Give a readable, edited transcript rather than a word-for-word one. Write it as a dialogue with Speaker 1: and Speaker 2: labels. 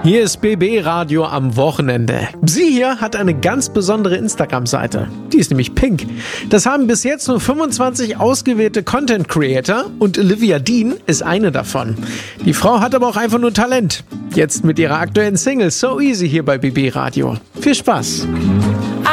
Speaker 1: Hier ist BB Radio am Wochenende. Sie hier hat eine ganz besondere Instagram-Seite. Die ist nämlich pink. Das haben bis jetzt nur 25 ausgewählte Content Creator und Olivia Dean ist eine davon. Die Frau hat aber auch einfach nur Talent. Jetzt mit ihrer aktuellen Single So Easy hier bei BB Radio. Viel Spaß!